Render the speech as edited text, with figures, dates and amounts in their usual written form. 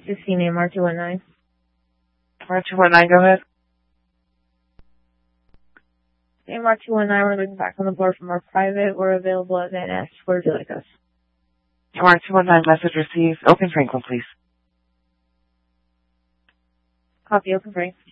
16 AMR219. AMR219, go ahead. AMR219, we're looking back on the board from our private. We're available at Van Ness. Where would you like us? AMR219, message received. Open Franklin, please. Copy, open Frank.